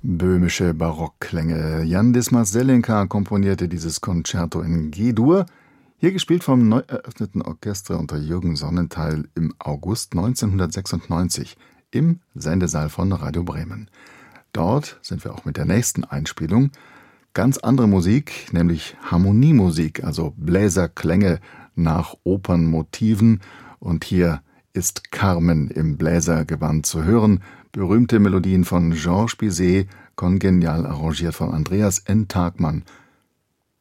Böhmische Barockklänge. Jan Dismas-Selenka komponierte dieses Concerto in G-Dur, hier gespielt vom neu eröffneten Orchester unter Jürgen Sonnenthal im August 1996 im Sendesaal von Radio Bremen. Dort sind wir auch mit der nächsten Einspielung. Ganz andere Musik, nämlich Harmoniemusik, also Bläserklänge nach Opernmotiven. Und hier ist Carmen im Bläsergewand zu hören. Berühmte Melodien von Georges Bizet, kongenial arrangiert von Andreas N. Tagmann